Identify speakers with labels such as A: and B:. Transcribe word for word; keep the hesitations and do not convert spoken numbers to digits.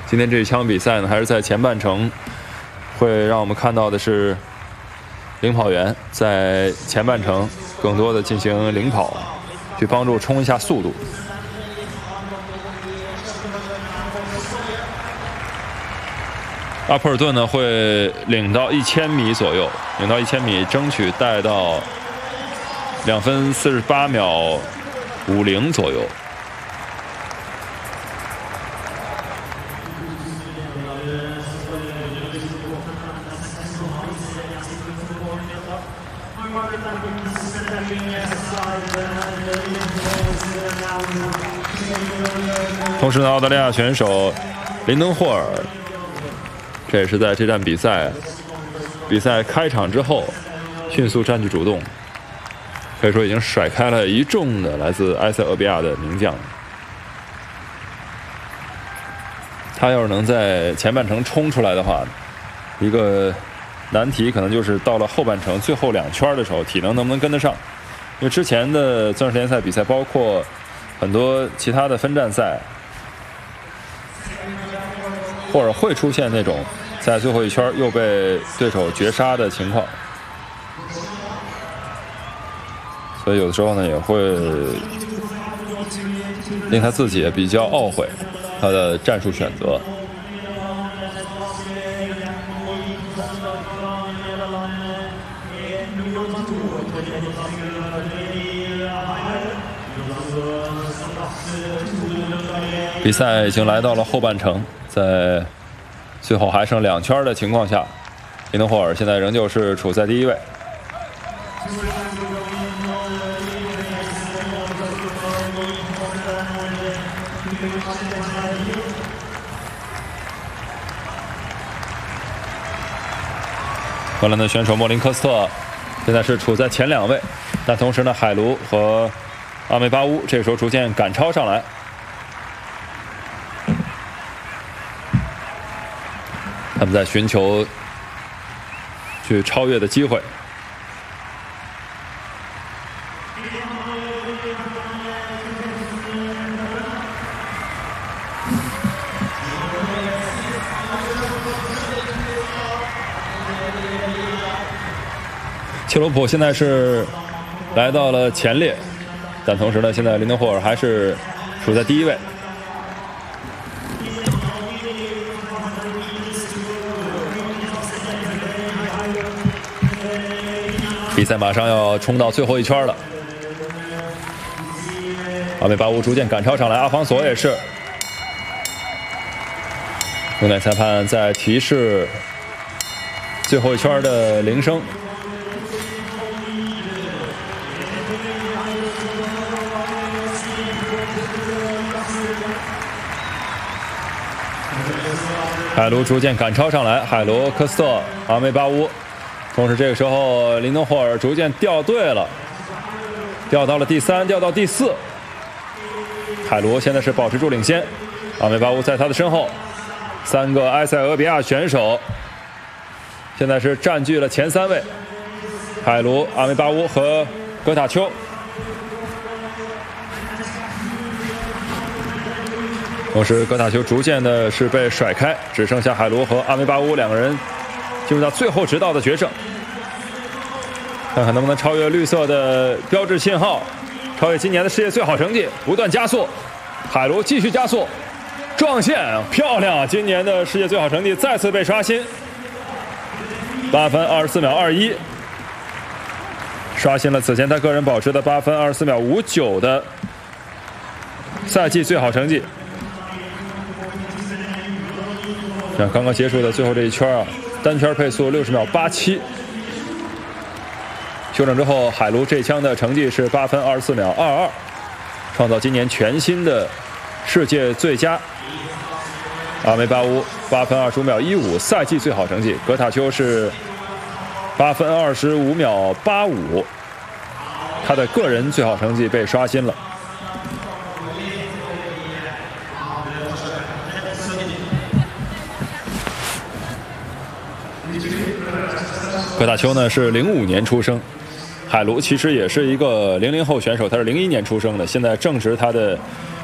A: 今天这一场比赛呢，还是在前半程，会让我们看到的是领跑员在前半程更多的进行领跑，去帮助冲一下速度。阿普尔顿呢会领到一千米左右，领到一千米，争取带到两分四十八秒五零左右。同时呢，澳大利亚选手林登霍尔，这也是在这站比赛比赛开场之后迅速占据主动，可以说已经甩开了一众的来自埃塞俄比亚的名将。他要是能在前半程冲出来的话，一个难题可能就是到了后半程最后两圈的时候，体能能不能跟得上？因为之前的钻石联赛比赛，包括很多其他的分站赛，或者会出现那种在最后一圈又被对手绝杀的情况，所以有的时候呢也会令他自己也比较懊悔他的战术选择。比赛已经来到了后半程，在最后还剩两圈的情况下，林登霍尔现在仍旧是处在第一位。荷兰的选手莫林科斯特现在是处在前两位，但同时呢，海卢和阿梅巴乌这个时候逐渐赶超上来。他们在寻求去超越的机会。切罗普现在是来到了前列，但同时呢，现在林登霍尔还是处在第一位。比赛马上要冲到最后一圈了，阿梅巴乌逐渐赶超上来，阿方索也是。牛奶裁判在提示最后一圈的铃声。海卢逐渐赶超上来，海卢、科斯特、阿梅巴乌。同时，这个时候林登霍尔逐渐掉队了，掉到了第三，掉到第四。海卢现在是保持住领先，阿梅巴乌在他的身后。三个埃塞俄比亚选手现在是占据了前三位，海卢、阿梅巴乌和戈塔丘。同时，戈塔丘逐渐的是被甩开，只剩下海卢和阿梅巴乌两个人进入到最后直道的决胜，看看能不能超越绿色的标志信号，超越今年的世界最好成绩，不断加速。海卢继续加速，撞线，漂亮！今年的世界最好成绩再次被刷新，八分二十四秒二一，刷新了此前他个人保持的八分二十四秒五九的赛季最好成绩。像刚刚结束的最后这一圈啊，单圈配速六十秒八七。修正之后，海卢这枪的成绩是八分二十四秒二二，创造今年全新的世界最佳。阿梅巴乌八分二十五秒一五，赛季最好成绩。戈塔丘是八分二十五秒八五，他的个人最好成绩被刷新了。戈塔丘呢是零五年出生，海卢其实也是一个零零后选手，他是零一年出生的，现在正值他的